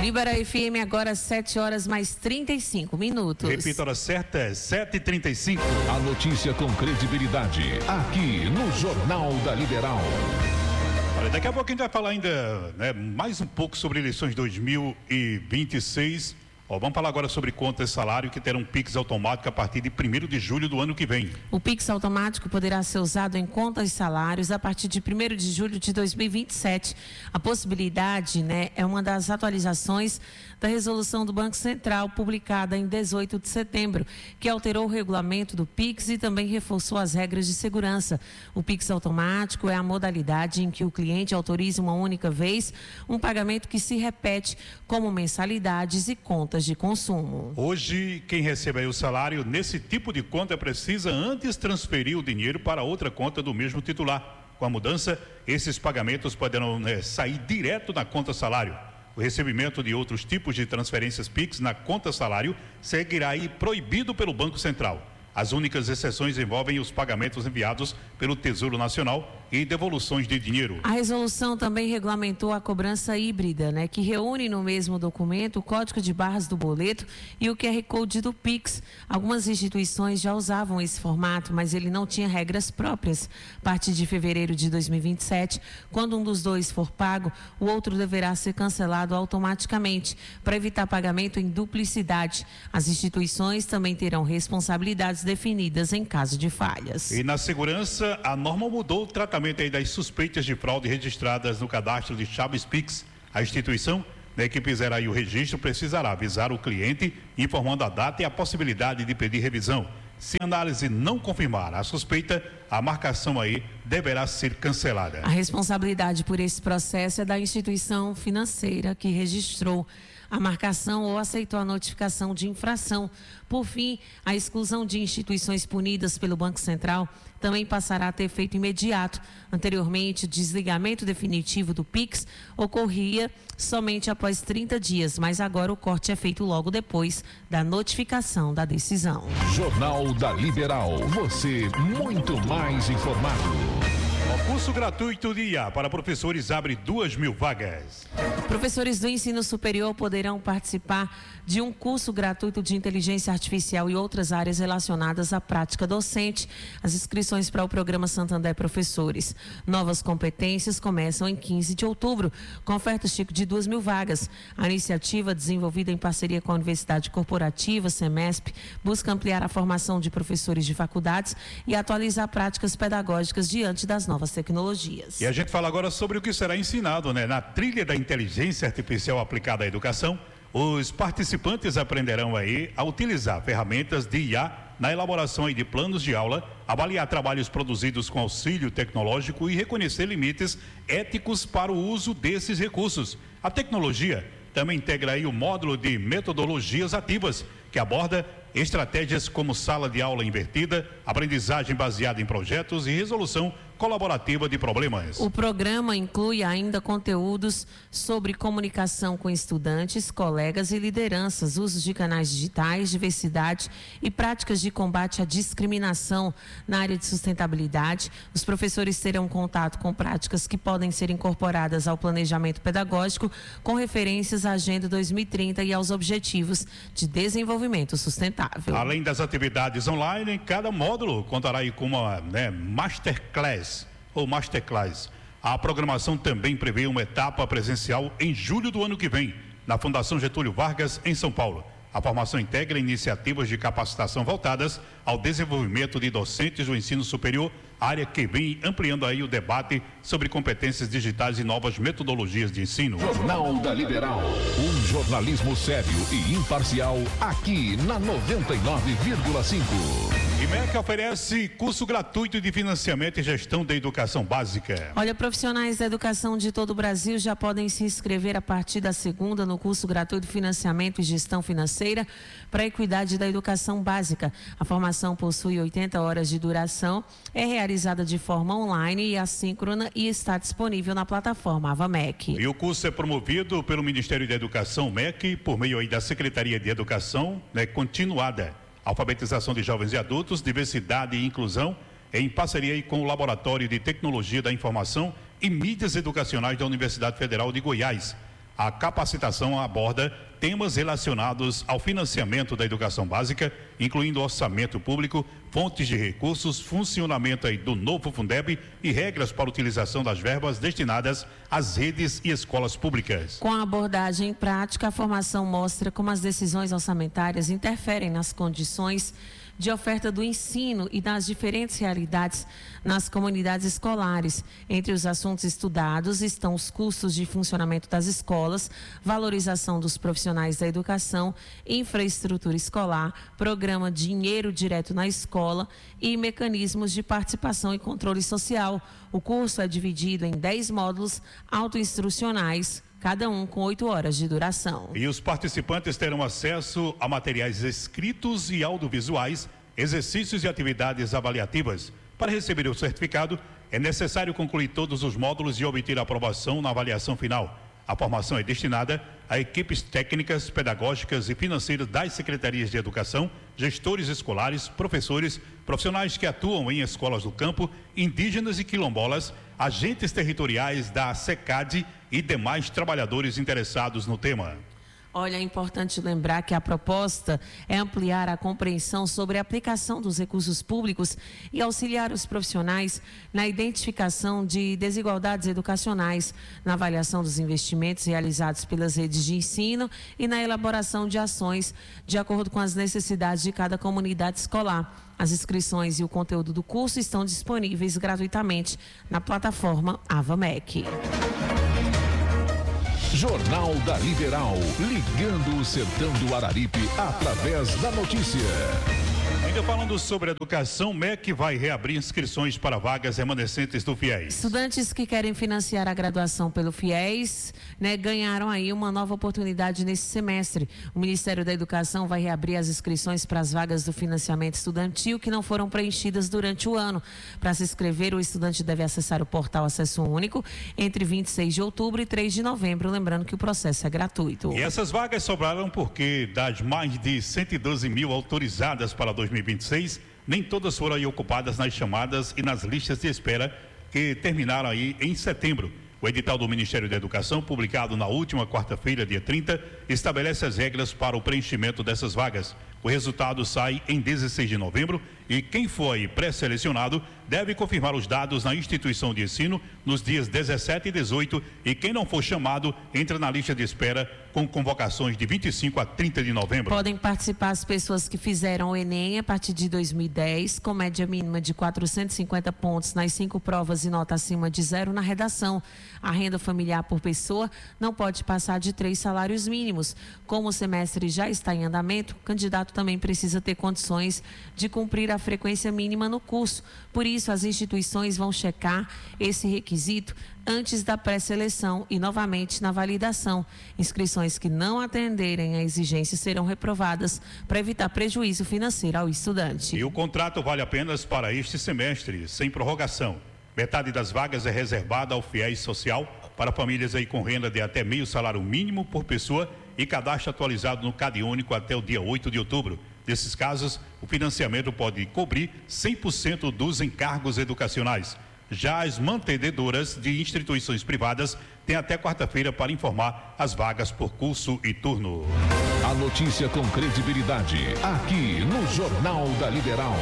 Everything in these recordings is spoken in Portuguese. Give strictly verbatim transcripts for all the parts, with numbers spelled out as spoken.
Libera F M agora sete horas mais trinta e cinco minutos. Repita a hora certa, sete e trinta e cinco. A notícia com credibilidade, aqui no Jornal da Liberal. Olha, daqui a pouco a gente vai falar ainda, né, mais um pouco sobre eleições dois mil e vinte e seis. Ó, vamos falar agora sobre contas e salário que terão um Pix automático a partir de primeiro de julho do ano que vem. O Pix automático poderá ser usado em contas e salários a partir de primeiro de julho de dois mil e vinte e sete. A possibilidade, né, é uma das atualizações da resolução do Banco Central publicada em dezoito de setembro, que alterou o regulamento do Pix e também reforçou as regras de segurança. O Pix automático é a modalidade em que o cliente autoriza uma única vez um pagamento que se repete, como mensalidades e contas de consumo. Hoje, quem recebe aí o salário nesse tipo de conta precisa antes transferir o dinheiro para outra conta do mesmo titular. Com a mudança, esses pagamentos poderão, né, sair direto na conta salário. O recebimento de outros tipos de transferências Pix na conta salário seguirá aí proibido pelo Banco Central. As únicas exceções envolvem os pagamentos enviados pelo Tesouro Nacional e devoluções de dinheiro. A resolução também regulamentou a cobrança híbrida, né, que reúne no mesmo documento o código de barras do boleto e o Q R Code do Pix. Algumas instituições já usavam esse formato, mas ele não tinha regras próprias. A partir de fevereiro de dois mil e vinte e sete, quando um dos dois for pago, o outro deverá ser cancelado automaticamente, para evitar pagamento em duplicidade. As instituições também terão responsabilidades definidas em caso de falhas. E na segurança, a norma mudou o tratamento aí das suspeitas de fraude registradas no cadastro de Chaves Pix. A instituição, né, que fizer aí o registro precisará avisar o cliente, informando a data e a possibilidade de pedir revisão. Se a análise não confirmar a suspeita, a marcação aí deverá ser cancelada. A responsabilidade por esse processo é da instituição financeira que registrou a marcação ou aceitou a notificação de infração. Por fim, a exclusão de instituições punidas pelo Banco Central também passará a ter efeito imediato. Anteriormente, o desligamento definitivo do Pix ocorria somente após trinta dias, mas agora o corte é feito logo depois da notificação da decisão. Jornal da Liberal, você muito mais informado. O curso gratuito de I A para professores abre duas mil vagas. Professores do ensino superior poderão participar de um curso gratuito de inteligência artificial e outras áreas relacionadas à prática docente. As inscrições para o programa Santander Professores Novas Competências começam em quinze de outubro, com oferta Chico de duas mil vagas. A iniciativa, desenvolvida em parceria com a Universidade Corporativa, SEMESP, busca ampliar a formação de professores de faculdades e atualizar práticas pedagógicas diante das novas tecnologias. E a gente fala agora sobre o que será ensinado, né? Na trilha da inteligência artificial aplicada à educação, os participantes aprenderão aí a utilizar ferramentas de I A na elaboração aí de planos de aula, avaliar trabalhos produzidos com auxílio tecnológico e reconhecer limites éticos para o uso desses recursos. A tecnologia também integra aí o módulo de metodologias ativas, que aborda estratégias como sala de aula invertida, aprendizagem baseada em projetos e resolução colaborativa de problemas. O programa inclui ainda conteúdos sobre comunicação com estudantes, colegas e lideranças, usos de canais digitais, diversidade e práticas de combate à discriminação na área de sustentabilidade. Os professores terão contato com práticas que podem ser incorporadas ao planejamento pedagógico com referências à Agenda dois mil e trinta e aos Objetivos de Desenvolvimento Sustentável. Além das atividades online, cada módulo contará aí com uma, né, masterclass ou masterclass. A programação também prevê uma etapa presencial em julho do ano que vem, na Fundação Getúlio Vargas, em São Paulo. A formação integra iniciativas de capacitação voltadas ao desenvolvimento de docentes do ensino superior, área que vem ampliando aí o debate sobre competências digitais e novas metodologias de ensino. Jornal da Liberal, um jornalismo sério e imparcial aqui na noventa e nove vírgula cinco. E M E C oferece curso gratuito de financiamento e gestão da educação básica. Olha, profissionais da educação de todo o Brasil já podem se inscrever a partir da segunda no curso gratuito de financiamento e gestão financeira para a equidade da educação básica. A formação possui oitenta horas de duração, é realizada de forma online e assíncrona e está disponível na plataforma AvaMec. E o curso é promovido pelo Ministério da Educação, M E C, por meio aí da Secretaria de Educação, né, continuada. Alfabetização de jovens e adultos, diversidade e inclusão, em parceria aí com o Laboratório de Tecnologia da Informação e Mídias Educacionais da Universidade Federal de Goiás. A capacitação aborda temas relacionados ao financiamento da educação básica, incluindo orçamento público, fontes de recursos, funcionamento aí do novo Fundeb e regras para utilização das verbas destinadas às redes e escolas públicas. Com a abordagem prática, a formação mostra como as decisões orçamentárias interferem nas condições de oferta do ensino e das diferentes realidades nas comunidades escolares. Entre os assuntos estudados estão os custos de funcionamento das escolas, valorização dos profissionais da educação, infraestrutura escolar, programa Dinheiro Direto na Escola e mecanismos de participação e controle social. O curso é dividido em dez módulos autoinstrucionais, cada um com oito horas de duração. E os participantes terão acesso a materiais escritos e audiovisuais, exercícios e atividades avaliativas. Para receber o certificado, é necessário concluir todos os módulos e obter a aprovação na avaliação final. A formação é destinada a equipes técnicas, pedagógicas e financeiras das secretarias de educação, gestores escolares, professores, profissionais que atuam em escolas do campo, indígenas e quilombolas, agentes territoriais da SECAD e demais trabalhadores interessados no tema. Olha, é importante lembrar que a proposta é ampliar a compreensão sobre a aplicação dos recursos públicos e auxiliar os profissionais na identificação de desigualdades educacionais, na avaliação dos investimentos realizados pelas redes de ensino e na elaboração de ações de acordo com as necessidades de cada comunidade escolar. As inscrições e o conteúdo do curso estão disponíveis gratuitamente na plataforma AvaMec. Jornal da Liberal, ligando o sertão do Araripe através da notícia. Ainda falando sobre educação, M E C vai reabrir inscrições para vagas remanescentes do FIES. Estudantes que querem financiar a graduação pelo FIES, né, ganharam aí uma nova oportunidade nesse semestre. O Ministério da Educação vai reabrir as inscrições para as vagas do financiamento estudantil que não foram preenchidas durante o ano. Para se inscrever, o estudante deve acessar o portal Acesso Único entre vinte e seis de outubro e três de novembro, lembrando que o processo é gratuito. E essas vagas sobraram porque das mais de cento e doze mil autorizadas para dois mil e vinte e seis, nem todas foram aí ocupadas nas chamadas e nas listas de espera que terminaram aí em setembro. O edital do Ministério da Educação, publicado na última quarta-feira, dia trinta, estabelece as regras para o preenchimento dessas vagas. O resultado sai em dezesseis de novembro e quem for aí pré-selecionado deve confirmar os dados na instituição de ensino nos dias dezessete e dezoito e quem não for chamado entra na lista de espera com convocações de vinte e cinco a trinta de novembro. Podem participar as pessoas que fizeram o Enem a partir de dois mil e dez, com média mínima de quatrocentos e cinquenta pontos nas cinco provas e nota acima de zero na redação. A renda familiar por pessoa não pode passar de três salários mínimos. Como o semestre já está em andamento, o candidato também precisa ter condições de cumprir a frequência mínima no curso. Por isso, as instituições vão checar esse requisito antes da pré-seleção e novamente na validação. Inscrições que não atenderem a exigência serão reprovadas para evitar prejuízo financeiro ao estudante. E o contrato vale apenas para este semestre, sem prorrogação. Metade das vagas é reservada ao FIES social para famílias aí com renda de até meio salário mínimo por pessoa e cadastro atualizado no CadÚnico até o dia oito de outubro. Nesses casos, o financiamento pode cobrir cem por cento dos encargos educacionais. Já as mantenedoras de instituições privadas têm até quarta-feira para informar as vagas por curso e turno. A notícia com credibilidade, aqui no Jornal da Liberal.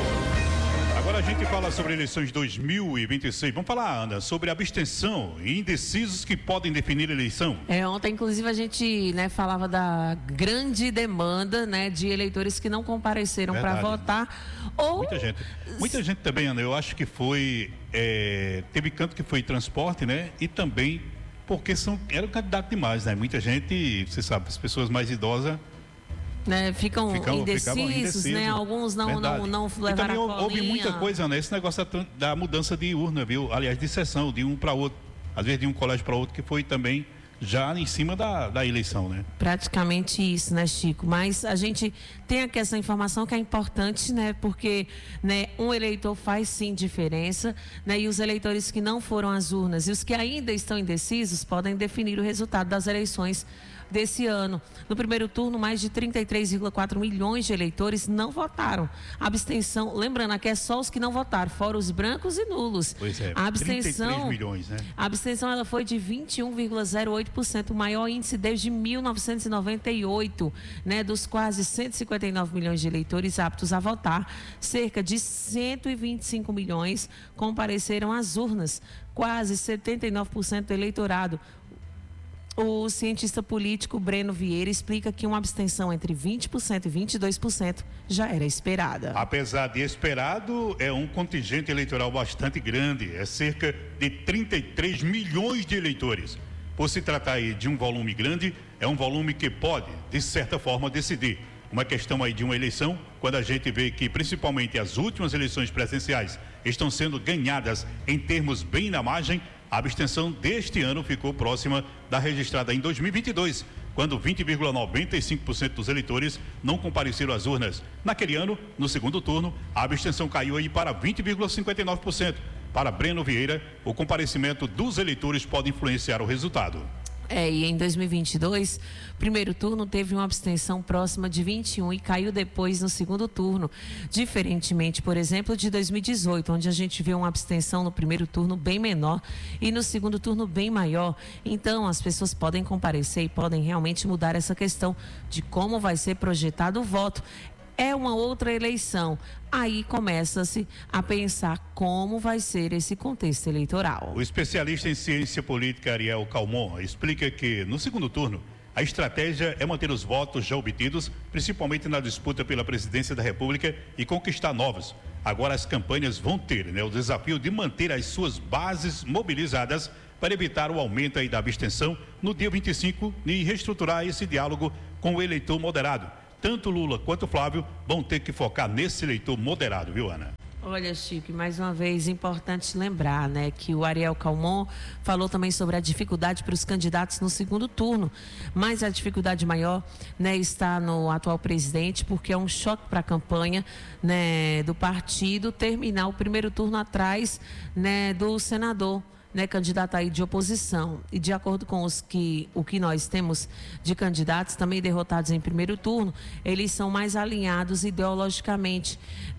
Agora a gente fala sobre eleições dois mil e vinte e seis. Vamos falar, Ana, sobre abstenção e indecisos que podem definir a eleição. É, ontem, inclusive, a gente, né, falava da grande demanda, né, de eleitores que não compareceram para votar. Ou... Muita gente. Muita gente também, Ana, eu acho que foi... É, teve canto que foi transporte, né? E também porque são, eram candidatos demais, né? Muita gente, você sabe, as pessoas mais idosas... Né, ficam, ficam indecisos, indecisos, né? Alguns não, não, não levaram e também a colinha. Houve muita coisa, né? Esse negócio da, da mudança de urna, viu? Aliás, de sessão, de um para outro. Às vezes de um colégio para outro, que foi também já em cima da, da eleição, né? Praticamente isso, né, Chico? Mas a gente tem aqui essa informação que é importante, né? Porque, né, um eleitor faz sim diferença, né? E os eleitores que não foram às urnas e os que ainda estão indecisos podem definir o resultado das eleições desse ano. No primeiro turno, mais de trinta e três vírgula quatro milhões de eleitores não votaram. A abstenção, lembrando, aqui é só os que não votaram, fora os brancos e nulos. Pois é, a abstenção, trinta e três milhões, né? A abstenção ela foi de vinte e um vírgula zero oito por cento, o maior índice desde mil novecentos e noventa e oito, né, dos quase cento e cinquenta e nove milhões de eleitores aptos a votar. Cerca de cento e vinte e cinco milhões compareceram às urnas, quase setenta e nove por cento do eleitorado. O cientista político Breno Vieira explica que uma abstenção entre vinte por cento e vinte e dois por cento já era esperada. Apesar de esperado, é um contingente eleitoral bastante grande, é cerca de trinta e três milhões de eleitores. Por se tratar aí de um volume grande, é um volume que pode, de certa forma, decidir uma questão aí de uma eleição, quando a gente vê que principalmente as últimas eleições presidenciais estão sendo ganhadas em termos bem na margem. A abstenção deste ano ficou próxima da registrada em dois mil e vinte e dois, quando vinte vírgula noventa e cinco por cento dos eleitores não compareceram às urnas. Naquele ano, no segundo turno, a abstenção caiu aí para vinte vírgula cinquenta e nove por cento. Para Breno Vieira, o comparecimento dos eleitores pode influenciar o resultado. É, e em dois mil e vinte e dois, primeiro turno teve uma abstenção próxima de vinte e um e caiu depois no segundo turno. Diferentemente, por exemplo, de dois mil e dezoito, onde a gente vê uma abstenção no primeiro turno bem menor e no segundo turno bem maior. Então, as pessoas podem comparecer e podem realmente mudar essa questão de como vai ser projetado o voto. É uma outra eleição. Aí começa-se a pensar como vai ser esse contexto eleitoral. O especialista em ciência política Ariel Calmon explica que, no segundo turno, a estratégia é manter os votos já obtidos, principalmente na disputa pela presidência da República, e conquistar novos. Agora as campanhas vão ter, né, o desafio de manter as suas bases mobilizadas para evitar o aumento aí da abstenção no dia vinte e cinco e reestruturar esse diálogo com o eleitor moderado. Tanto Lula quanto Flávio vão ter que focar nesse eleitor moderado, viu, Ana? Olha, Chico, mais uma vez, importante lembrar, né, que o Ariel Calmon falou também sobre a dificuldade para os candidatos no segundo turno, mas a dificuldade maior, né, está no atual presidente, porque é um choque para a campanha, né, do partido terminar o primeiro turno atrás, né, do senador, né, candidato aí de oposição. E de acordo com os que, o que nós temos de candidatos também derrotados em primeiro turno, eles são mais alinhados ideologicamente,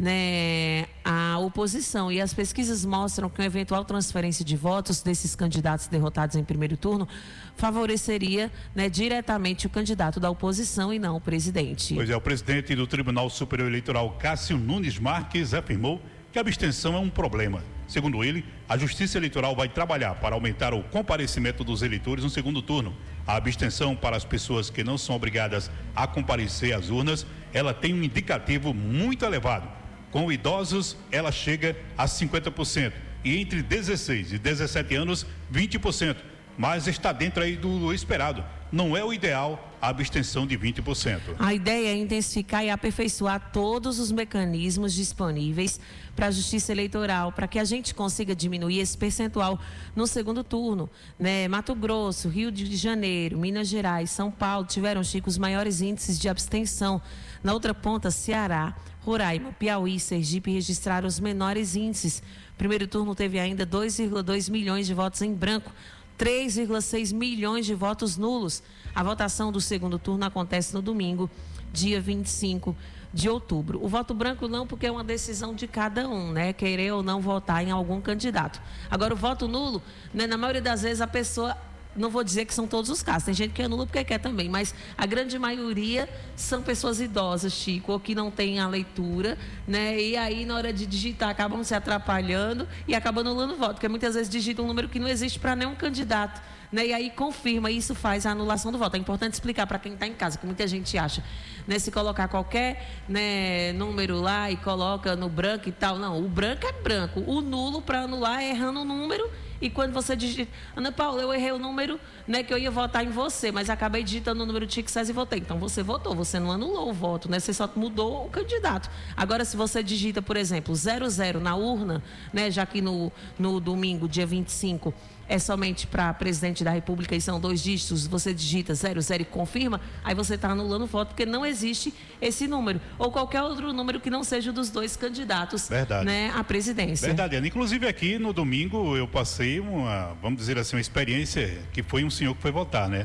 né, à oposição. E as pesquisas mostram que uma eventual transferência de votos desses candidatos derrotados em primeiro turno favoreceria, né, diretamente o candidato da oposição e não o presidente. Pois é, o presidente do Tribunal Superior Eleitoral, Cássio Nunes Marques, afirmou que a abstenção é um problema. Segundo ele, a Justiça Eleitoral vai trabalhar para aumentar o comparecimento dos eleitores no segundo turno. A abstenção para as pessoas que não são obrigadas a comparecer às urnas, ela tem um indicativo muito elevado. Com idosos, ela chega a cinquenta por cento e entre dezesseis e dezessete anos, vinte por cento. Mas está dentro aí do esperado. Não é o ideal a abstenção de vinte por cento. A ideia é intensificar e aperfeiçoar todos os mecanismos disponíveis para a Justiça Eleitoral, para que a gente consiga diminuir esse percentual no segundo turno, né? Mato Grosso, Rio de Janeiro, Minas Gerais, São Paulo tiveram, Chico, os maiores índices de abstenção. Na outra ponta, Ceará, Roraima, Piauí e Sergipe registraram os menores índices. Primeiro turno teve ainda dois vírgula dois milhões de votos em branco, três vírgula seis milhões de votos nulos. A votação do segundo turno acontece no domingo, dia vinte e cinco de outubro. O voto branco não, porque é uma decisão de cada um, né? Querer ou não votar em algum candidato. Agora, o voto nulo, né, na maioria das vezes a pessoa... Não vou dizer que são todos os casos, tem gente que anula porque quer também, mas a grande maioria são pessoas idosas, Chico, ou que não têm a leitura, né? E aí, na hora de digitar, acabam se atrapalhando e acabam anulando o voto, porque muitas vezes digitam um número que não existe para nenhum candidato, né? E aí confirma, e isso faz a anulação do voto. É importante explicar para quem está em casa, que muita gente acha, né? Se colocar qualquer, né, número lá e coloca no branco e tal, não, o branco é branco, o nulo para anular é errando o número. E quando você digita, Ana Paula, eu errei o número, né, que eu ia votar em você, mas acabei digitando o número de Chico César e votei. Então você votou, você não anulou o voto, né? Você só mudou o candidato. Agora, se você digita, por exemplo, zero zero na urna, né, já que no, no domingo, dia vinte e cinco, é somente para presidente da República e são dois dígitos, você digita zero zero e confirma, aí você está anulando o voto, porque não existe esse número. Ou qualquer outro número que não seja dos dois candidatos, né, à presidência. Verdade, Ana. Inclusive aqui no domingo eu passei uma, vamos dizer assim, uma experiência que foi um senhor que foi votar, né?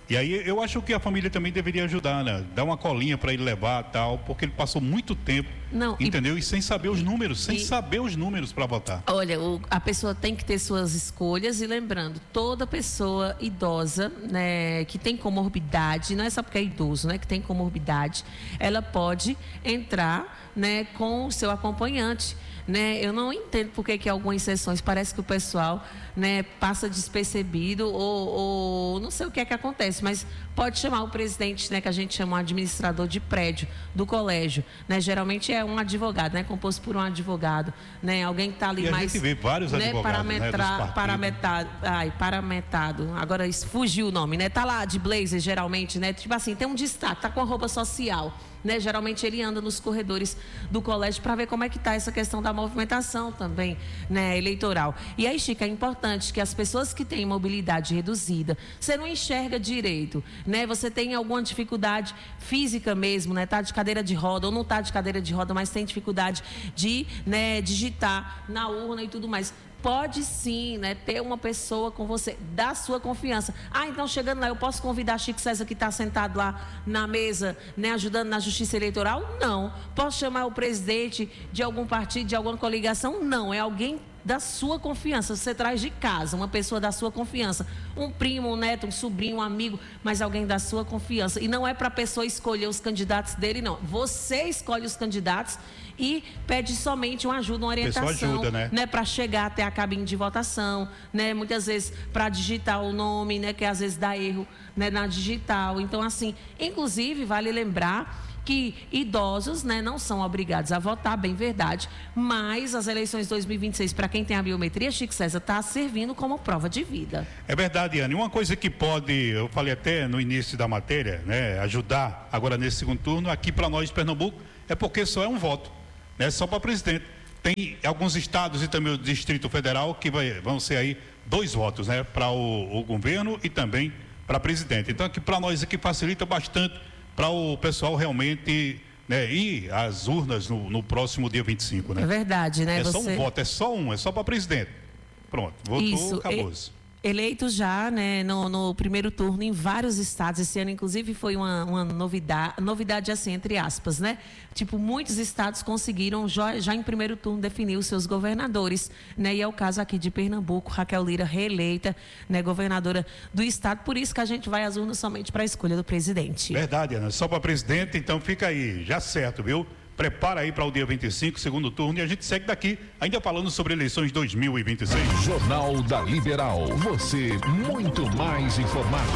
E aí eu acho que a família também deveria ajudar, né? Dar uma colinha para ele levar tal, porque ele passou muito tempo, Não, entendeu? E, e sem saber os números, sem e, saber os números para votar. Olha, o, a pessoa tem que ter suas escolhas e lembrando, toda pessoa idosa, né, que tem comorbidade, não é só porque é idoso, né, que tem comorbidade, ela pode entrar, né, com o seu acompanhante. Né, eu não entendo porque que algumas sessões parece que o pessoal, né, passa despercebido ou, ou não sei o que é que acontece, mas pode chamar o presidente, né, que a gente chama um administrador de prédio do colégio, né, geralmente é um advogado, né, composto por um advogado, né, alguém que está ali e mais, a gente vê vários né, advogados, parametra, né, parametado, ai, parametado, agora isso fugiu o nome, né, tá lá de blazer geralmente, né, tipo assim, tem um destaque, tá com a roupa social. Né, geralmente ele anda nos corredores do colégio para ver como é que está essa questão da movimentação também, né, eleitoral. E aí, Chica, é importante que as pessoas que têm mobilidade reduzida, você não enxerga direito, né, você tem alguma dificuldade física mesmo, né, tá de cadeira de roda ou não tá de cadeira de roda, mas tem dificuldade de, né, digitar na urna e tudo mais. Pode sim, né, ter uma pessoa com você, da sua confiança. Ah, então chegando lá, eu posso convidar Chico César que está sentado lá na mesa, né, ajudando na justiça eleitoral? Não. Posso chamar o presidente de algum partido, de alguma coligação? Não. É alguém da sua confiança. Você traz de casa uma pessoa da sua confiança. Um primo, um neto, um sobrinho, um amigo, mas alguém da sua confiança. E não é para a pessoa escolher os candidatos dele, não. Você escolhe os candidatos e pede somente uma ajuda, uma orientação, ajuda, né? né, para chegar até a cabine de votação, né, muitas vezes para digitar o nome, né, que às vezes dá erro, né, na digital. Então, assim, inclusive vale lembrar que idosos, né, não são obrigados a votar, bem verdade, mas as eleições dois mil e vinte e seis, para quem tem a biometria, Chico César, está servindo como prova de vida. É verdade, Ana. E uma coisa que pode, eu falei até no início da matéria, né, ajudar agora nesse segundo turno, aqui para nós de Pernambuco, é porque só é um voto, né, só para presidente. Tem alguns estados e também o Distrito Federal que vai, vão ser aí dois votos, né, para o, o governo e também para presidente. Então aqui para nós aqui facilita bastante para o pessoal realmente, né, ir às urnas no, no próximo dia vinte e cinco, né? É verdade, né? É Você... só um voto, é só um, é só para presidente. Pronto, votou, Isso, acabou-se. Eleitos já, né, no, no primeiro turno em vários estados. Esse ano, inclusive, foi uma, uma novidade, novidade assim, entre aspas, né? Tipo, muitos estados conseguiram já, já em primeiro turno definir os seus governadores, né? E é o caso aqui de Pernambuco, Raquel Lira reeleita, né, governadora do estado. Por isso que a gente vai às urnas somente para a escolha do presidente. Verdade, Ana, só para presidente, então fica aí, já certo, viu? Prepara aí para o dia vinte e cinco, segundo turno, e a gente segue daqui, ainda falando sobre eleições dois mil e vinte e seis. Jornal da Liberal, você muito mais informado.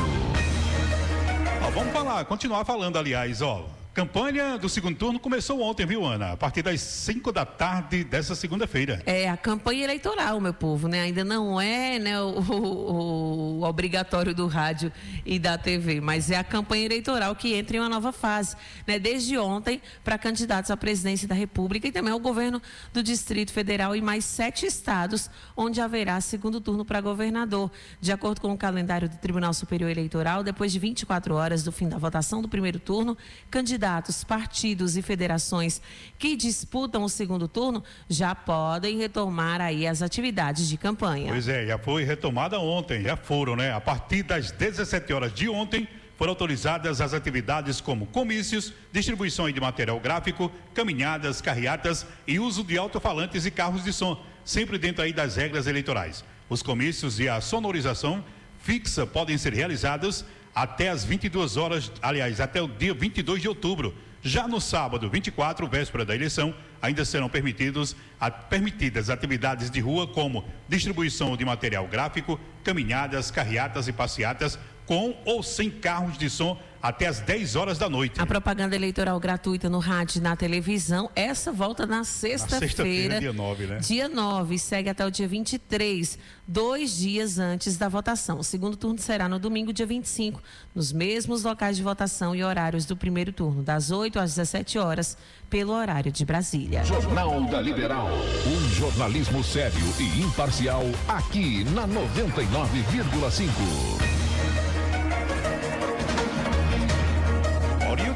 Ó, vamos falar, continuar falando, aliás, ó. Campanha do segundo turno começou ontem, viu, Ana? A partir das cinco da tarde dessa segunda-feira. É a campanha eleitoral, meu povo, né? Ainda não é, né, o, o, o obrigatório do rádio e da T V, mas é a campanha eleitoral que entra em uma nova fase, né? Desde ontem, para candidatos à presidência da República e também ao governo do Distrito Federal e mais sete estados, onde haverá segundo turno para governador. De acordo com o calendário do Tribunal Superior Eleitoral, depois de vinte e quatro horas do fim da votação do primeiro turno, candidatos Candidatos, partidos e federações que disputam o segundo turno já podem retomar aí as atividades de campanha. Pois é, já foi retomada ontem, já foram, né? A partir das dezessete horas de ontem, foram autorizadas as atividades como comícios, distribuição de material gráfico, caminhadas, carreatas e uso de alto-falantes e carros de som, sempre dentro aí das regras eleitorais. Os comícios e a sonorização fixa podem ser realizados até as vinte e duas horas, aliás, até o dia vinte e dois de outubro. Já no sábado, vinte e quatro, véspera da eleição, ainda serão permitidos, a, permitidas atividades de rua como distribuição de material gráfico, caminhadas, carreatas e passeatas com ou sem carros de som até as dez horas da noite. A propaganda eleitoral gratuita no rádio e na televisão, essa volta na sexta-feira, sexta-feira, dia nove, né? Dia nove, segue até o dia vinte e três, dois dias antes da votação. O segundo turno será no domingo, dia vinte e cinco, nos mesmos locais de votação e horários do primeiro turno, das oito às dezessete horas, pelo horário de Brasília. Jornal da Liberal, um jornalismo sério e imparcial aqui na noventa e nove vírgula cinco.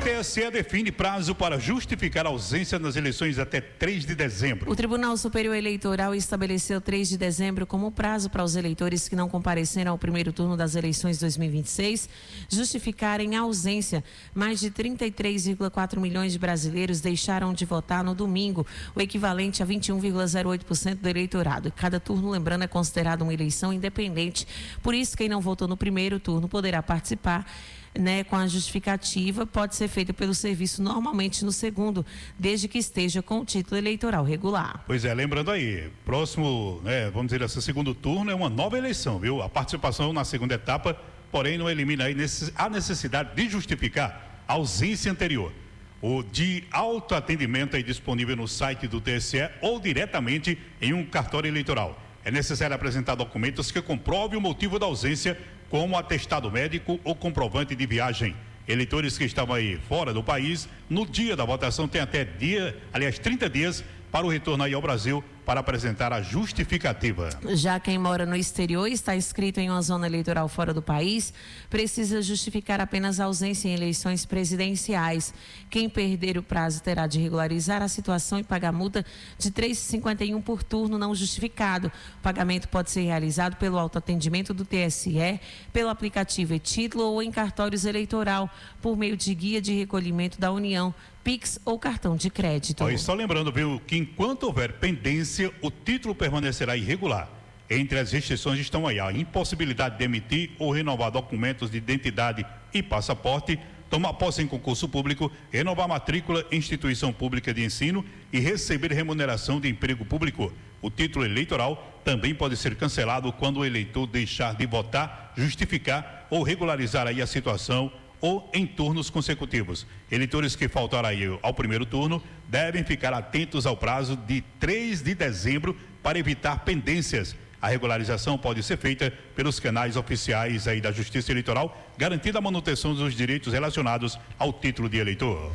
T S E define prazo para justificar a ausência nas eleições até três de dezembro. O Tribunal Superior Eleitoral estabeleceu três de dezembro como prazo para os eleitores que não compareceram ao primeiro turno das eleições dois mil e vinte e seis justificarem a ausência. Mais de trinta e três vírgula quatro milhões de brasileiros deixaram de votar no domingo, o equivalente a vinte e um vírgula zero oito por cento do eleitorado. Cada turno, lembrando, é considerado uma eleição independente. Por isso, quem não votou no primeiro turno poderá participar, né, com a justificativa. Pode ser feita pelo serviço normalmente no segundo, desde que esteja com o título eleitoral regular. Pois é, lembrando aí, próximo, né, vamos dizer assim, segundo turno é uma nova eleição, viu? A participação na segunda etapa, porém, não elimina aí a necessidade de justificar a ausência anterior. O de autoatendimento é disponível no site do T S E ou diretamente em um cartório eleitoral. É necessário apresentar documentos que comprovem o motivo da ausência, como atestado médico ou comprovante de viagem. Eleitores que estavam aí fora do país, no dia da votação, tem até dia, aliás, trinta dias para o retorno aí ao Brasil para apresentar a justificativa. Já quem mora no exterior e está inscrito em uma zona eleitoral fora do país, precisa justificar apenas a ausência em eleições presidenciais. Quem perder o prazo terá de regularizar a situação e pagar multa de três reais e cinquenta e um centavos por turno não justificado. O pagamento pode ser realizado pelo autoatendimento do T S E, pelo aplicativo e-título ou em cartórios eleitoral, por meio de guia de recolhimento da União, Pix ou cartão de crédito. Ó, e só lembrando, viu, que enquanto houver pendência, o título permanecerá irregular. Entre as restrições estão aí a impossibilidade de emitir ou renovar documentos de identidade e passaporte, tomar posse em concurso público, renovar matrícula em instituição pública de ensino e receber remuneração de emprego público. O título eleitoral também pode ser cancelado quando o eleitor deixar de votar, justificar ou regularizar aí a situação ou em turnos consecutivos. Eleitores que faltaram aí ao primeiro turno devem ficar atentos ao prazo de três de dezembro para evitar pendências. A regularização pode ser feita pelos canais oficiais aí da Justiça Eleitoral, garantindo a manutenção dos direitos relacionados ao título de eleitor.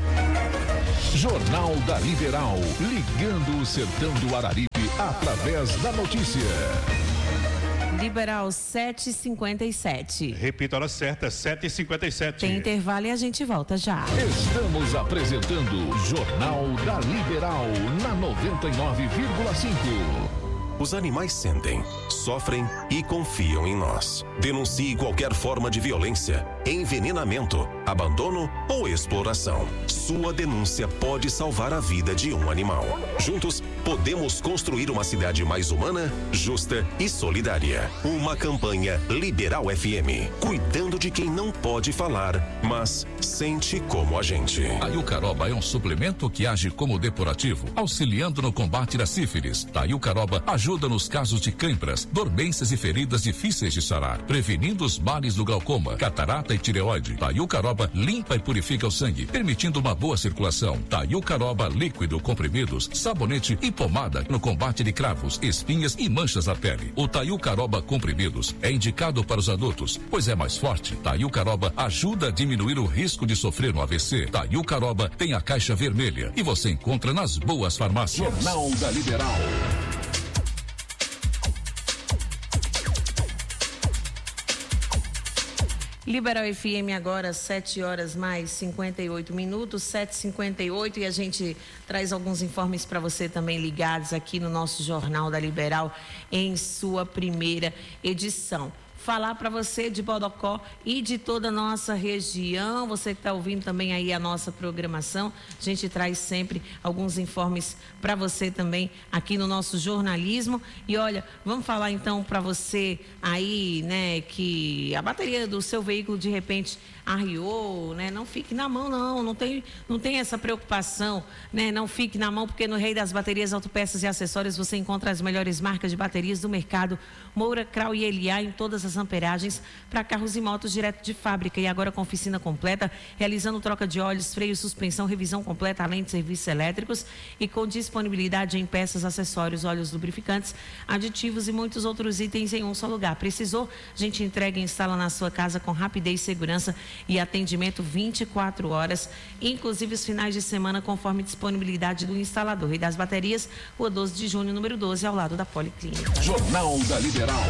Jornal da Liberal, ligando o sertão do Araripe através da notícia. Liberal sete e cinquenta e sete. Repita a hora certa, sete e cinquenta e sete. Tem intervalo e a gente volta já. Estamos apresentando Jornal da Liberal na noventa e nove vírgula cinco. Os animais sentem, sofrem e confiam em nós. Denuncie qualquer forma de violência, envenenamento, abandono ou exploração. Sua denúncia pode salvar a vida de um animal. Juntos, podemos construir uma cidade mais humana, justa e solidária. Uma campanha Liberal F M, cuidando de quem não pode falar, mas sente como a gente. A Iucaroba é um suplemento que age como depurativo, auxiliando no combate da sífilis. A Iucaroba ajuda nos casos de câimbras, dormências e feridas difíceis de sarar, prevenindo os males do glaucoma, catarata e tireoide. A Iucaroba limpa e purifica o sangue, permitindo uma boa circulação. A Iucaroba líquido, comprimidos, sabonete e pomada no combate de cravos, espinhas e manchas na pele. O Taiucaroba comprimidos é indicado para os adultos, pois é mais forte. Taiucaroba ajuda a diminuir o risco de sofrer um A V C. Taiucaroba tem a caixa vermelha e você encontra nas boas farmácias. Jornal da Liberal. Liberal F M agora, sete horas mais cinquenta e oito minutos, sete e cinquenta e oito, e a gente traz alguns informes para você também ligados aqui no nosso Jornal da Liberal em sua primeira edição. Falar para você de Bodocó e de toda a nossa região, você que está ouvindo também aí a nossa programação, a gente traz sempre alguns informes para você também aqui no nosso jornalismo. E olha, vamos falar então para você aí, né, que a bateria do seu veículo de repente arriou, né? Não fique na mão, não, não tem, não tem essa preocupação, né? Não fique na mão, porque no Rei das Baterias, Autopeças e Acessórios você encontra as melhores marcas de baterias do mercado, Moura, Krau e Eliá em todas as amperagens para carros e motos direto de fábrica, e agora com oficina completa, realizando troca de óleos, freio, suspensão, revisão completa, além de serviços elétricos, e com disponibilidade em peças, acessórios, óleos lubrificantes, aditivos e muitos outros itens em um só lugar. Precisou? A gente entrega e instala na sua casa com rapidez, segurança e atendimento vinte e quatro horas, inclusive os finais de semana, conforme disponibilidade do instalador. Rei das Baterias, Rua doze de junho, número doze, ao lado da Policlínica. Jornal da Liberal.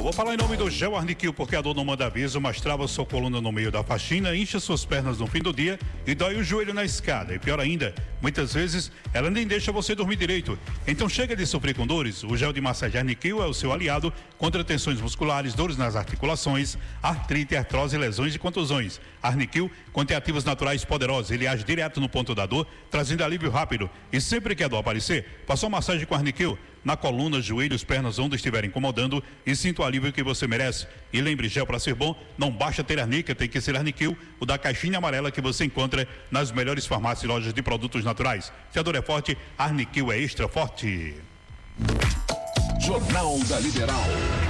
Eu vou falar em nome do Gel Arniquil, porque a dor não manda aviso, mas trava sua coluna no meio da faxina, incha suas pernas no fim do dia e dói o joelho na escada. E pior ainda, muitas vezes ela nem deixa você dormir direito. Então chega de sofrer com dores, o gel de massagem Arniquil é o seu aliado contra tensões musculares, dores nas articulações, artrite, artrose, lesões e contusões. Arniquil contém ativos naturais poderosos, ele age direto no ponto da dor, trazendo alívio rápido. E sempre que a dor aparecer, faça uma massagem com Arniquil na coluna, joelhos, pernas, onde estiver incomodando e sinta o alívio que você merece. E lembre, gel para ser bom, não basta ter Arnica, tem que ser Arniquil, o da caixinha amarela que você encontra nas melhores farmácias e lojas de produtos naturais. Se a dor é forte, Arniquil é extra forte. Jornal da Liberal.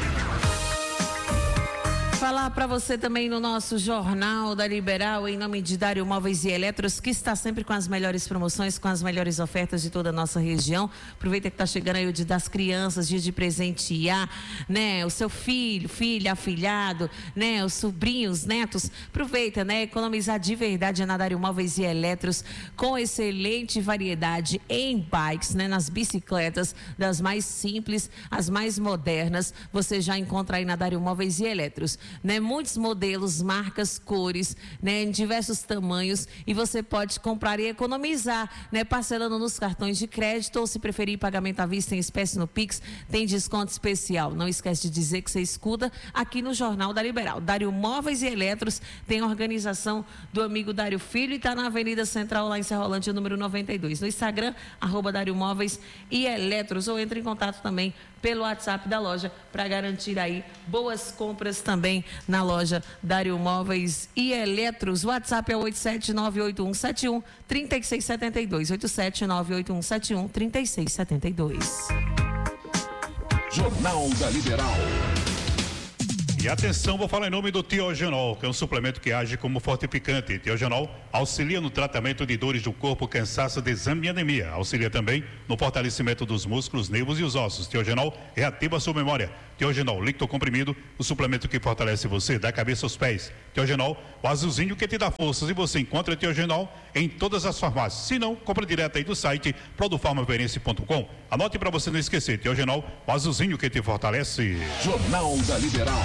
Falar para você também no nosso Jornal da Liberal, em nome de Dário Móveis e Eletros, que está sempre com as melhores promoções, com as melhores ofertas de toda a nossa região. Aproveita que está chegando aí o Dia das Crianças, dia de presentear, né? O seu filho, filha, afilhado, né? Os sobrinhos, netos. Aproveita, né? Economizar de verdade na Dário Móveis e Eletros, com excelente variedade em bikes, né? Nas bicicletas, das mais simples, as mais modernas, você já encontra aí na Dário Móveis e Eletros. Né, muitos modelos, marcas, cores, né, em diversos tamanhos, e você pode comprar e economizar, né, parcelando nos cartões de crédito, ou se preferir pagamento à vista em espécie no Pix, tem desconto especial. Não esquece de dizer que você escuta aqui no Jornal da Liberal. Dário Móveis e Eletros tem organização do amigo Dário Filho e está na Avenida Central, lá em Serrolândia, número noventa e dois. No Instagram, arroba Dário Móveis e Eletros, ou entre em contato também pelo WhatsApp da loja para garantir aí boas compras também na loja Dário Móveis e Eletros. O WhatsApp é oito sete nove oito um sete um três seis sete dois, oito sete nove oito um sete um três seis sete dois. Jornal da Liberal. E atenção, vou falar em nome do Tiogenol, que é um suplemento que age como fortificante. Tiogenol auxilia no tratamento de dores do corpo, cansaço, desânimo e anemia. Auxilia também no fortalecimento dos músculos, nervos e os ossos. Tiogenol reativa a sua memória. Tiogenol líquido comprimido, o suplemento que fortalece você da cabeça aos pés. Tiogenol, o azulzinho que te dá forças. E você encontra Tiogenol em todas as farmácias. Se não, compra direto aí do site produfarmaverense ponto com. Anote para você não esquecer. Tiogenol, o azulzinho que te fortalece. Jornal da Liberal.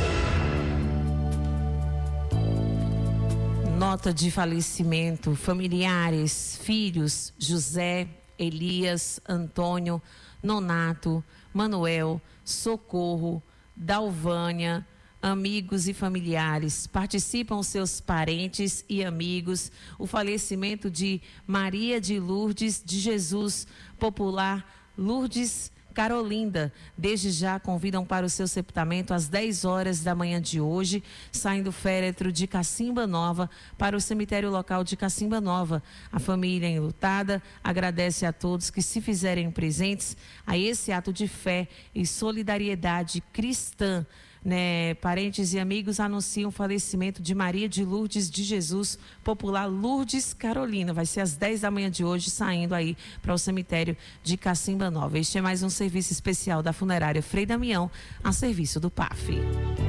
Nota de falecimento: familiares, filhos, José, Elias, Antônio, Nonato, Manuel, Socorro, Dalvânia, amigos e familiares. Participam seus parentes e amigos. O falecimento de Maria de Lourdes de Jesus, popular Lourdes Carolinda. Desde já convidam para o seu sepultamento às dez horas da manhã de hoje, saindo o féretro de Cacimba Nova para o cemitério local de Cacimba Nova. A família enlutada agradece a todos que se fizerem presentes a esse ato de fé e solidariedade cristã. Né, parentes e amigos anunciam o falecimento de Maria de Lourdes de Jesus, popular Lourdes Carolina. Vai ser às dez da manhã de hoje, saindo aí para o cemitério de Cacimba Nova. Este é mais um serviço especial da funerária Frei Damião, a serviço do P A F.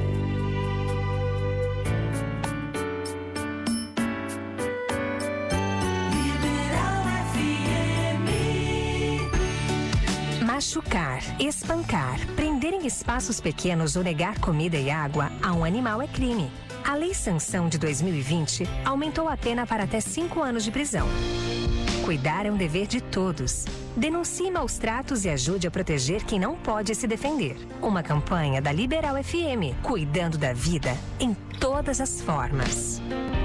Machucar, espancar, prender em espaços pequenos ou negar comida e água a um animal é crime. A Lei Sanção de dois mil e vinte aumentou a pena para até cinco anos de prisão. Cuidar é um dever de todos. Denuncie maus tratos e ajude a proteger quem não pode se defender. Uma campanha da Liberal F M, cuidando da vida em todas as formas.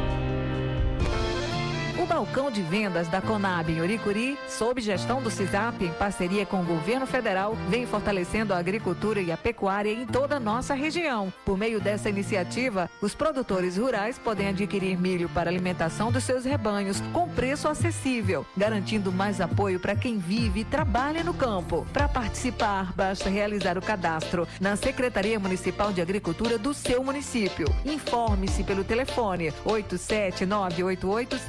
O balcão de vendas da Conab em Uricuri, sob gestão do CISAP, em parceria com o governo federal, vem fortalecendo a agricultura e a pecuária em toda a nossa região. Por meio dessa iniciativa, os produtores rurais podem adquirir milho para alimentação dos seus rebanhos com preço acessível, garantindo mais apoio para quem vive e trabalha no campo. Para participar, basta realizar o cadastro na Secretaria Municipal de Agricultura do seu município. Informe-se pelo telefone oito sete nove oito oito sete dois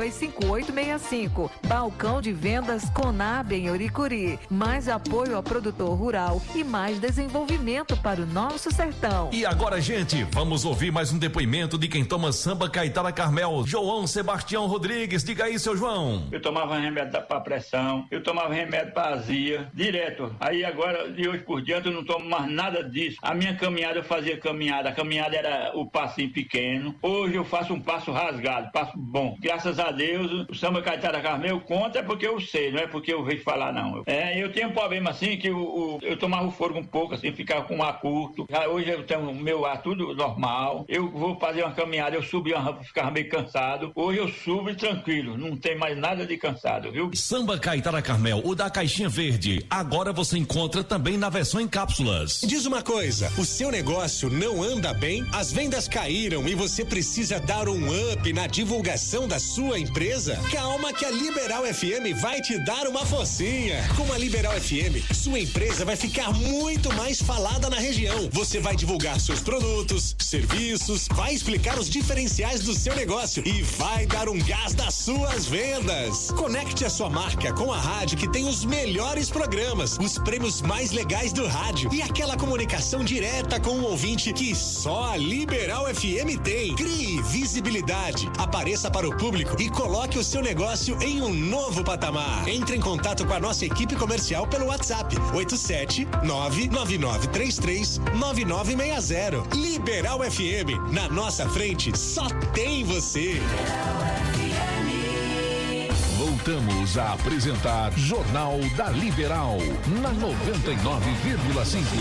dois, cinco oito seis cinco. Balcão de vendas Conab em Oricuri. Mais apoio ao produtor rural e mais desenvolvimento para o nosso sertão. E agora, gente, vamos ouvir mais um depoimento de quem toma samba Caetara Carmel, João Sebastião Rodrigues. Diga aí, seu João. Eu tomava remédio para pressão, eu tomava remédio para azia, direto. Aí agora, de hoje por diante, eu não tomo mais nada disso. A minha caminhada, eu fazia caminhada, a caminhada era o passinho pequeno. Hoje eu faço um passo rasgado, passo bom. Graças a Deus, o samba Caetara Carmel conta é porque eu sei, não é porque eu vejo falar, não. É, eu tenho um problema assim, que o, o, eu tomava o fôlego um pouco, assim, ficava com o ar curto. Já hoje eu tenho o meu ar tudo normal. Eu vou fazer uma caminhada, eu subi uma rampa, ficava meio cansado. Hoje eu subo tranquilo, não tem mais nada de cansado, viu? Samba Caetara Carmel, o da caixinha verde. Agora você encontra também na versão em cápsulas. Diz uma coisa, o seu negócio não anda bem? As vendas caíram e você precisa dar um up na divulgação da sua empresa? Calma que a Liberal F M vai te dar uma forcinha. Com a Liberal F M, sua empresa vai ficar muito mais falada na região. Você vai divulgar seus produtos, serviços, vai explicar os diferenciais do seu negócio e vai dar um gás das suas vendas. Conecte a sua marca com a rádio que tem os melhores programas, os prêmios mais legais do rádio e aquela comunicação direta com o ouvinte que só a Liberal F M tem. Crie visibilidade, apareça para o público e coloque o seu negócio em um novo patamar. Entre em contato com a nossa equipe comercial pelo WhatsApp oito sete nove nove nove três três nove nove seis zero. Liberal F M, na nossa frente só tem você. Voltamos a apresentar Jornal da Liberal na noventa e nove vírgula cinco.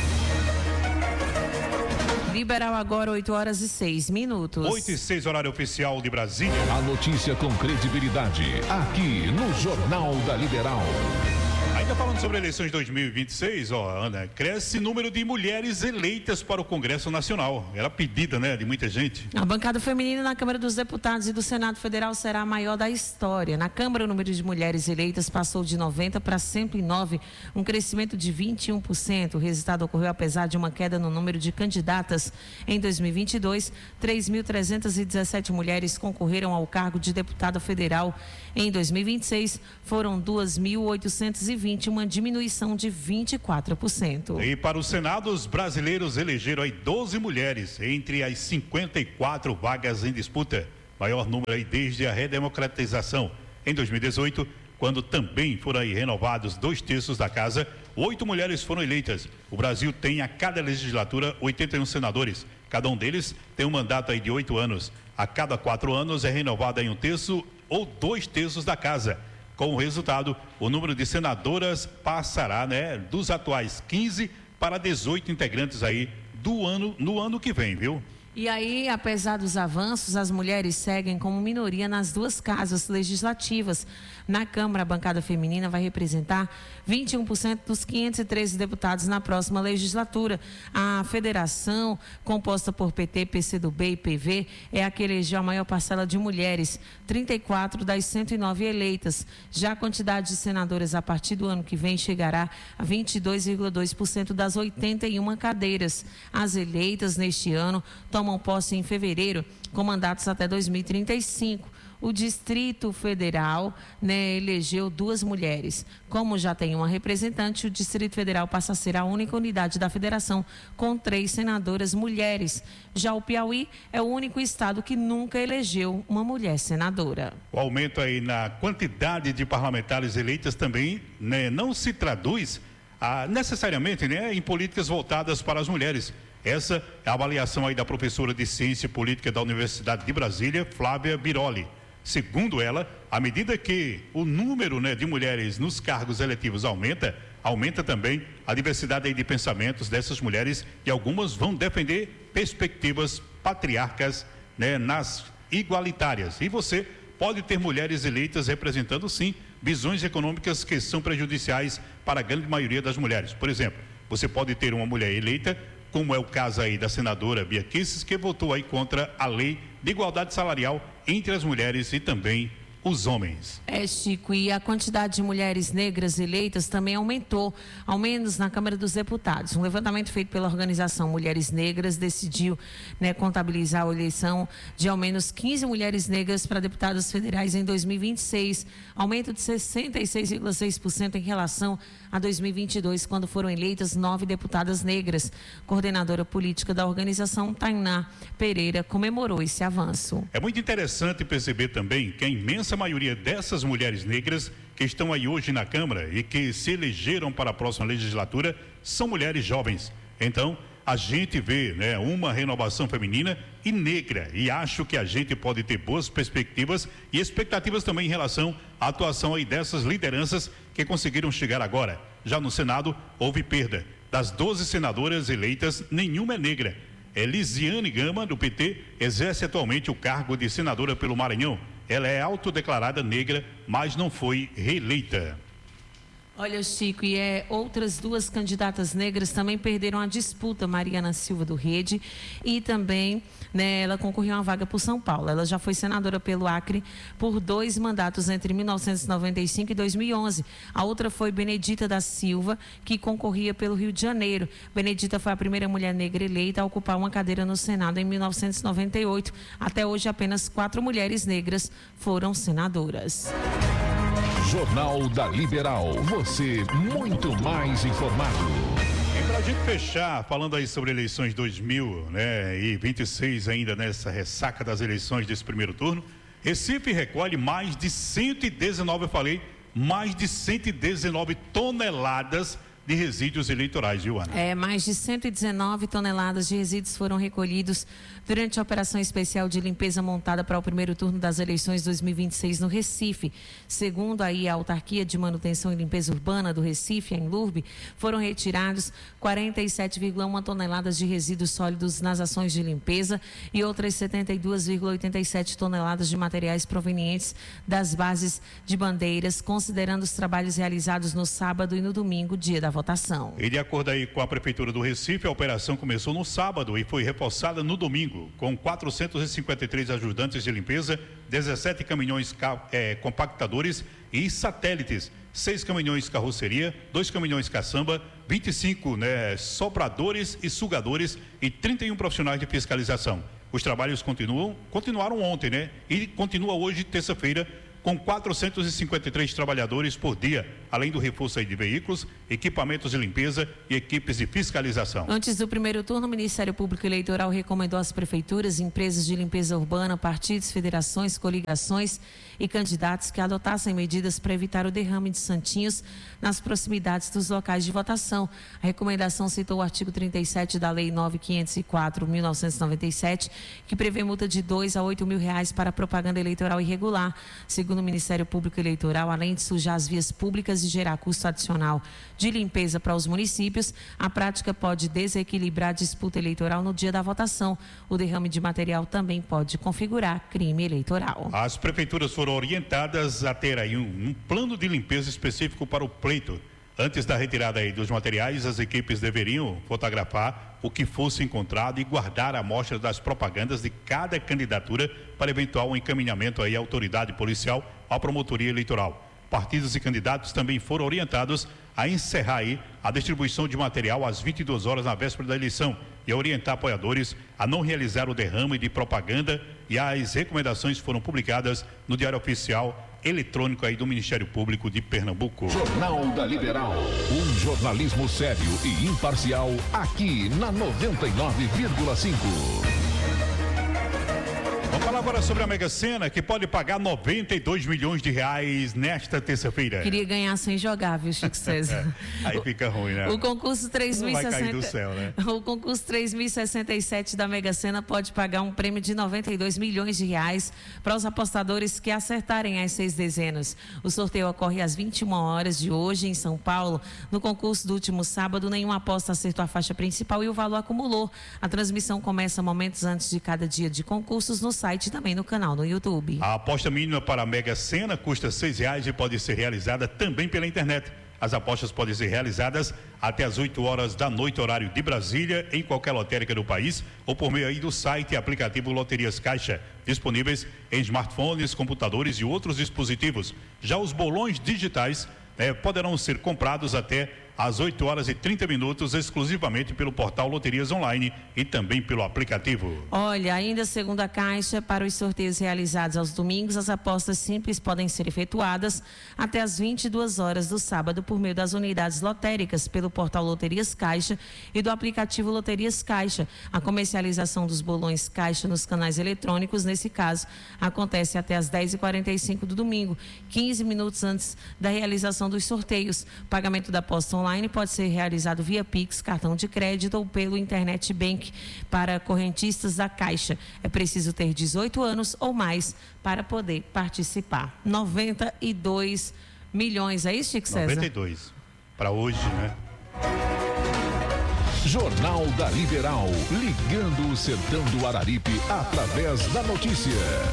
Liberal agora, oito horas e seis minutos. oito e seis, horário oficial de Brasília. A notícia com credibilidade, aqui no Jornal da Liberal. Ainda falando sobre a eleição de dois mil e vinte e seis, ó, Ana, cresce o número de mulheres eleitas para o Congresso Nacional. Era pedida, né, de muita gente. A bancada feminina na Câmara dos Deputados e do Senado Federal será a maior da história. Na Câmara, o número de mulheres eleitas passou de noventa para cento e nove, um crescimento de vinte e um por cento. O resultado ocorreu apesar de uma queda no número de candidatas. Em dois mil e vinte e dois, três mil trezentas e dezessete mulheres concorreram ao cargo de deputada federal. Em dois mil e vinte e seis, foram duas mil oitocentas e vinte, uma diminuição de vinte e quatro por cento. E para o Senado, os brasileiros elegeram aí doze mulheres entre as cinquenta e quatro vagas em disputa. Maior número aí desde a redemocratização. Em dois mil e dezoito, quando também foram aí renovados dois terços da casa, oito mulheres foram eleitas. O Brasil tem a cada legislatura oitenta e um senadores. Cada um deles tem um mandato aí de oito anos. A cada quatro anos é renovado aí um terço ou dois terços da casa. Com o resultado, o número de senadoras passará, né, dos atuais quinze para dezoito integrantes aí do ano, no ano que vem, viu? E aí, apesar dos avanços, as mulheres seguem como minoria nas duas casas legislativas. Na Câmara, a bancada feminina vai representar vinte e um por cento dos quinhentos e treze deputados na próxima legislatura. A federação, composta por P T, P C do B e P V, é a que elegeu a maior parcela de mulheres, trinta e quatro das cento e nove eleitas. Já a quantidade de senadoras a partir do ano que vem chegará a vinte e dois vírgula dois por cento das oitenta e uma cadeiras. As eleitas neste ano tomam posse em fevereiro, com mandatos até dois mil e trinta e cinco. O Distrito Federal, né, elegeu duas mulheres. Como já tem uma representante, o Distrito Federal passa a ser a única unidade da federação com três senadoras mulheres. Já o Piauí é o único estado que nunca elegeu uma mulher senadora. O aumento aí na quantidade de parlamentares eleitas também, né, não se traduz ah, necessariamente, né, em políticas voltadas para as mulheres. Essa é a avaliação aí da professora de Ciência Política da Universidade de Brasília, Flávia Biroli. Segundo ela, à medida que o número, né, de mulheres nos cargos eletivos aumenta, aumenta também a diversidade aí de pensamentos dessas mulheres, e algumas vão defender perspectivas patriarcas, né, nas igualitárias. E você pode ter mulheres eleitas representando, sim, visões econômicas que são prejudiciais para a grande maioria das mulheres. Por exemplo, você pode ter uma mulher eleita, como é o caso aí da senadora Bia Kicis, que votou aí contra a lei de igualdade salarial entre as mulheres e também os homens. É, Chico, e a quantidade de mulheres negras eleitas também aumentou, ao menos na Câmara dos Deputados. Um levantamento feito pela organização Mulheres Negras decidiu, né, contabilizar a eleição de ao menos quinze mulheres negras para deputadas federais em dois mil e vinte e seis, aumento de sessenta e seis vírgula seis por cento em relação a dois mil e vinte e dois, quando foram eleitas nove deputadas negras. Coordenadora política da organização, Tainá Pereira, comemorou esse avanço. É muito interessante perceber também que a imensa maioria dessas mulheres negras que estão aí hoje na Câmara e que se elegeram para a próxima legislatura são mulheres jovens. Então, a gente vê, né, uma renovação feminina e negra, e acho que a gente pode ter boas perspectivas e expectativas também em relação à atuação aí dessas lideranças que conseguiram chegar agora. Já no Senado, houve perda. Das doze senadoras eleitas, nenhuma é negra. Elisiane Gama, do P T, exerce atualmente o cargo de senadora pelo Maranhão. Ela é autodeclarada negra, mas não foi reeleita. Olha, Chico, e é, outras duas candidatas negras também perderam a disputa, Mariana Silva do Rede e também, né, ela concorreu a uma vaga por São Paulo. Ela já foi senadora pelo Acre por dois mandatos entre mil novecentos e noventa e cinco e dois mil e onze. A outra foi Benedita da Silva, que concorria pelo Rio de Janeiro. Benedita foi a primeira mulher negra eleita a ocupar uma cadeira no Senado em mil novecentos e noventa e oito. Até hoje, apenas quatro mulheres negras foram senadoras. Jornal da Liberal, você muito mais informado. E para a gente fechar, falando aí sobre eleições dois mil e vinte e seis, ainda nessa ressaca das eleições desse primeiro turno, Recife recolhe mais de cento e dezenove, eu falei, mais de cento e dezenove toneladas de resíduos eleitorais, viu, Ana? É, mais de cento e dezenove toneladas de resíduos foram recolhidos durante a operação especial de limpeza montada para o primeiro turno das eleições dois mil e vinte e seis no Recife. Segundo aí a Autarquia de Manutenção e Limpeza Urbana do Recife, a Enlurb, foram retirados quarenta e sete vírgula uma toneladas de resíduos sólidos nas ações de limpeza e outras setenta e duas vírgula oitenta e sete toneladas de materiais provenientes das bases de bandeiras, considerando os trabalhos realizados no sábado e no domingo, dia da votação. E de acordo aí com a Prefeitura do Recife, a operação começou no sábado e foi reforçada no domingo, com quatrocentos e cinquenta e três ajudantes de limpeza, dezessete caminhões é, compactadores e satélites, seis caminhões carroceria, dois caminhões caçamba, vinte e cinco, né, sopradores e sugadores e trinta e um profissionais de fiscalização. Os trabalhos continuam, continuaram ontem, né? E continua hoje, terça-feira, com quatrocentos e cinquenta e três trabalhadores por dia, além do reforço aí de veículos, equipamentos de limpeza e equipes de fiscalização. Antes do primeiro turno, o Ministério Público Eleitoral recomendou às prefeituras, empresas de limpeza urbana, partidos, federações, coligações e candidatos que adotassem medidas para evitar o derrame de santinhos nas proximidades dos locais de votação. A recomendação citou o artigo trinta e sete da Lei nove mil quinhentos e quatro, mil novecentos e noventa e sete, que prevê multa de dois a oito mil reais para propaganda eleitoral irregular. Segundo o Ministério Público Eleitoral, além de sujar as vias públicas e gerar custo adicional de limpeza para os municípios, a prática pode desequilibrar a disputa eleitoral no dia da votação. O derrame de material também pode configurar crime eleitoral. As prefeituras foram orientadas a ter aí um, um plano de limpeza específico para o pleito. Antes da retirada aí dos materiais, as equipes deveriam fotografar o que fosse encontrado e guardar a amostra das propagandas de cada candidatura para eventual encaminhamento aí à autoridade policial, à promotoria eleitoral. Partidos e candidatos também foram orientados a encerrar aí a distribuição de material às vinte e duas horas na véspera da eleição e a orientar apoiadores a não realizar o derrame de propaganda, e as recomendações foram publicadas no Diário Oficial Eletrônico aí do Ministério Público de Pernambuco. Jornal da Liberal, um jornalismo sério e imparcial aqui na noventa e nove vírgula cinco. Vamos falar agora sobre a Mega Sena, que pode pagar noventa e dois milhões de reais nesta terça-feira. Queria ganhar sem jogar, viu, Chico César? Aí fica ruim, né? O concurso três mil e sessenta... Não vai cair do céu, né? O concurso três mil e sessenta e sete da Mega Sena pode pagar um prêmio de noventa e dois milhões de reais para os apostadores que acertarem as seis dezenas. O sorteio ocorre às vinte e uma horas de hoje em São Paulo. No concurso do último sábado, nenhuma aposta acertou a faixa principal e o valor acumulou. A transmissão começa momentos antes de cada dia de concursos no site e também no canal no YouTube. A aposta mínima para a Mega Sena custa seis reais e pode ser realizada também pela internet. As apostas podem ser realizadas até às oito horas da noite, horário de Brasília, em qualquer lotérica do país ou por meio aí do site e aplicativo Loterias Caixa, disponíveis em smartphones, computadores e outros dispositivos. Já os bolões digitais eh, poderão ser comprados até às oito horas e trinta minutos, exclusivamente pelo portal Loterias Online e também pelo aplicativo. Olha, ainda segundo a Caixa, para os sorteios realizados aos domingos, as apostas simples podem ser efetuadas até às vinte e duas horas do sábado por meio das unidades lotéricas, pelo portal Loterias Caixa e do aplicativo Loterias Caixa. A comercialização dos bolões Caixa nos canais eletrônicos, nesse caso, acontece até às dez e quarenta e cinco do domingo, quinze minutos antes da realização dos sorteios. O pagamento da aposta online pode ser realizado via Pix, cartão de crédito ou pelo Internet Bank para correntistas da Caixa. É preciso ter dezoito anos ou mais para poder participar. noventa e dois milhões, é isso, Chico César? noventa e dois para hoje, né? Jornal da Liberal, ligando o sertão do Araripe através da notícia.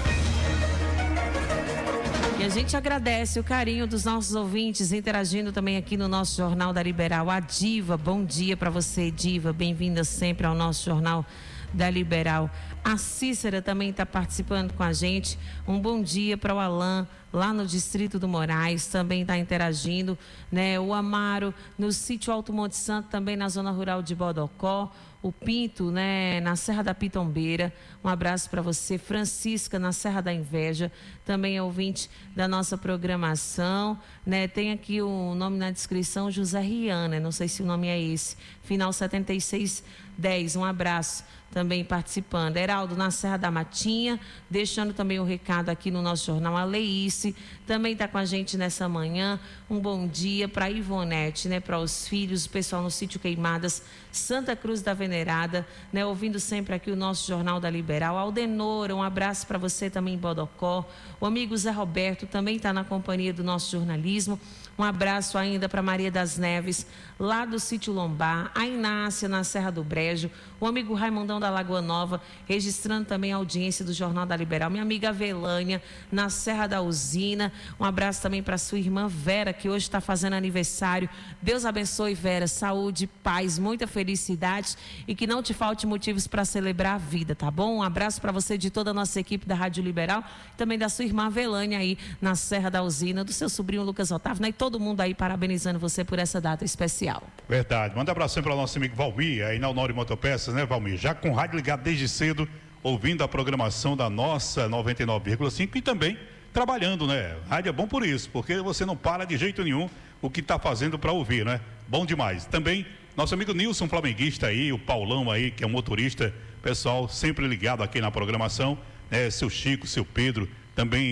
E a gente agradece o carinho dos nossos ouvintes interagindo também aqui no nosso Jornal da Liberal. A Diva, bom dia para você, Diva. Bem-vinda sempre ao nosso Jornal da Liberal. A Cícera também está participando com a gente. Um bom dia para o Alain, lá no Distrito do Moraes, também está interagindo, né? O Amaro, no sítio Alto Monte Santo, também na zona rural de Bodocó. O Pinto, né, na Serra da Pitombeira, um abraço para você. Francisca, na Serra da Inveja, também é ouvinte da nossa programação, né? Tem aqui o nome na descrição, José Riana, não sei se o nome é esse, final setenta e seis dez, um abraço também participando. Heraldo, na Serra da Matinha, deixando também o recado aqui no nosso jornal. A Leice também está com a gente nessa manhã. Um bom dia para a Ivonete, né, para os filhos, o pessoal no sítio Queimadas, Santa Cruz da Venerada, né, ouvindo sempre aqui o nosso Jornal da Liberal. Aldenora, um abraço para você também em Bodocó. O amigo Zé Roberto também está na companhia do nosso jornalismo. Um abraço ainda para Maria das Neves, lá do sítio Lombar, a Inácia, na Serra do Brejo, o amigo Raimundão da Lagoa Nova, registrando também a audiência do Jornal da Liberal, minha amiga Avelânia, na Serra da Usina. Um abraço também para sua irmã Vera, que hoje está fazendo aniversário. Deus abençoe, Vera, saúde, paz, muita felicidade e que não te falte motivos para celebrar a vida, tá bom? Um abraço para você de toda a nossa equipe da Rádio Liberal, também da sua irmã Avelânia aí na Serra da Usina, do seu sobrinho Lucas Otávio, né? E todo mundo aí parabenizando você por essa data especial. Verdade. Manda um abraço para o nosso amigo Valmir, aí na Honório Motopeças, né, Valmir? Já com o rádio ligado desde cedo, ouvindo a programação da nossa noventa e nove vírgula cinco e também trabalhando, né? Rádio é bom por isso, porque você não para de jeito nenhum o que está fazendo para ouvir, né? Bom demais. Também nosso amigo Nilson, flamenguista aí, o Paulão aí, que é um motorista, pessoal sempre ligado aqui na programação, né? Seu Chico, seu Pedro, também